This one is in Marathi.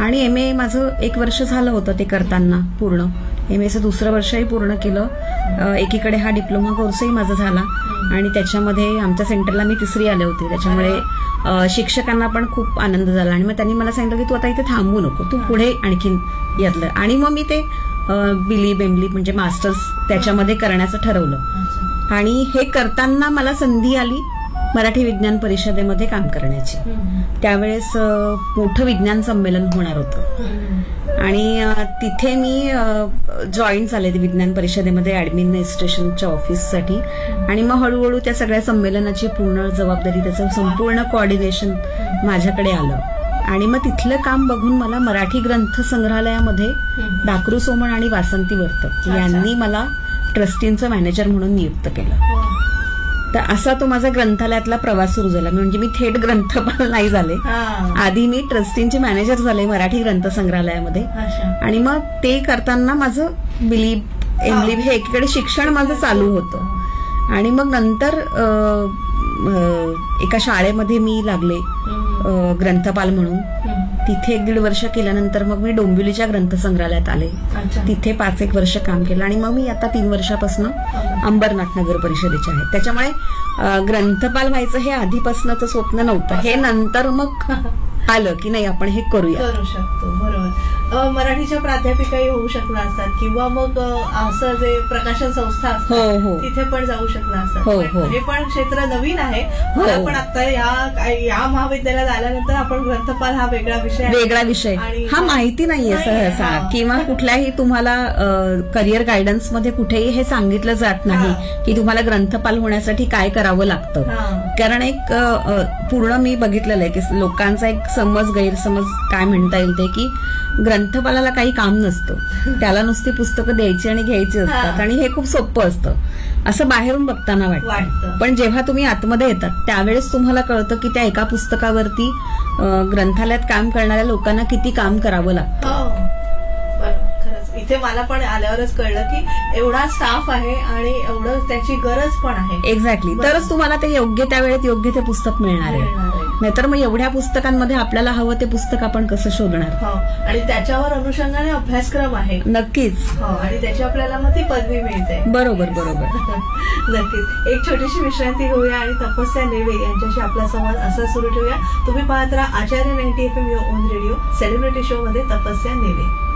आणि MA माझं 1 वर्ष झालं होतं ते करताना पूर्ण. MAचं दुसरं वर्षही पूर्ण केलं. एकीकडे हा डिप्लोमा कोर्सही माझा झाला आणि त्याच्यामध्ये आमच्या सेंटरला मी 3री आले होते. त्याच्यामुळे शिक्षकांना पण खूप आनंद झाला आणि मग त्यांनी मला सांगितलं की तू आता इथे थांबू नको, तू पुढे आणखीन यातलं. आणि मग मी ते बिलीब म्हणजे मास्टर्स त्याच्यामध्ये करण्याचं ठरवलं. आणि हे करताना मला संधी आली मराठी विज्ञान परिषदेमध्ये काम करण्याची. त्यावेळेस मोठं विज्ञान संमेलन होणार होतं आणि तिथे मी जॉईन झाले विज्ञान परिषदेमध्ये ऍडमिनिस्ट्रेशनच्या ऑफिससाठी. आणि मग हळूहळू त्या सगळ्या संमेलनाची पूर्ण जबाबदारी, त्याचं संपूर्ण कोऑर्डिनेशन माझ्याकडे आलं. आणि मग तिथलं काम बघून मला मराठी ग्रंथ संग्रहालयामध्ये डाकरू सोमण आणि वासंती वर्तक यांनी मला ट्रस्टींचं मॅनेजर म्हणून नियुक्त केलं. तर असा तो माझा ग्रंथालयातला प्रवास सुरू झाला. म्हणजे मी थेट ग्रंथपाल नाही झाले, आधी मी ट्रस्टींचे मॅनेजर झाले मराठी ग्रंथ संग्रहालयामध्ये. आणि मग ते करताना माझं बिलीब एमलिब हे एकीकडे शिक्षण माझं चालू होतं. आणि मग नंतर एका शाळेमध्ये मी लागले ग्रंथपाल म्हणून. तिथे 1-1.5 वर्ष केल्यानंतर मग मी डोंबिवलीच्या ग्रंथसंग्रहालयात आले. तिथे 5-1 वर्ष काम केलं आणि मग मी आता 3 वर्षापासून अंबरनाथ नगर परिषदेचे आहे. त्याच्यामुळे ग्रंथपाल व्हायचं हे आधीपासूनच स्वप्न नव्हतं, हे नंतर मग आलं की नाही आपण हे करू शकतो. बरोबर. मराठीच्या प्राध्यापिकाही होऊ शकला असतात किंवा मग असं जे प्रकाशन संस्था असतात तिथे पण जाऊ शकला असतात. हे पण क्षेत्र नवीन आहे. पण आता या महाविद्यालयात आल्यानंतर आपण ग्रंथपाल हा वेगळा विषय हा माहिती नाहीये सहसा, किंवा कुठल्याही तुम्हाला करिअर गायडन्समध्ये कुठेही हे सांगितलं जात नाही की तुम्हाला ग्रंथपाल होण्यासाठी काय करावं लागतं. कारण एक पूर्ण मी बघितलेलं आहे की लोकांचा एक गैरसमज काय म्हणता येईल ते की ग्रंथपालाला काही काम नसतं, त्याला नुसती पुस्तकं द्यायची आणि घ्यायची असतात आणि हे खूप सोपं असतं असं बाहेरून बघताना वाटतं. पण जेव्हा तुम्ही आतमध्ये येतात त्यावेळेस तुम्हाला कळतं की त्या एका पुस्तकावरती ग्रंथालयात काम करणाऱ्या लोकांना किती काम करावं लागतं. इथे मला पण आल्यावरच कळलं की एवढा स्टाफ आहे आणि एवढं त्याची गरज पण आहे. एक्झॅक्टली. तरच तुम्हाला ते योग्य त्या वेळेत योग्य ते पुस्तक मिळणार आहे. नाहीतर मग एवढ्या पुस्तकांमध्ये आपल्याला हवं ते पुस्तक आपण कसं शोधणार. आणि त्याच्यावर अनुषंगाने अभ्यासक्रम आहे. नक्कीच. आणि त्याची आपल्याला मग ती पदवी मिळते. बरोबर. नक्कीच. एक छोटीशी विश्रांती घेऊया आणि तपस्या नेवे यांच्याशी आपला संवाद असा सुरू ठेवूया. तुम्ही पाहत राहा आचार्य 90 FM on radio celebrity show मध्ये तपस्या नेवे.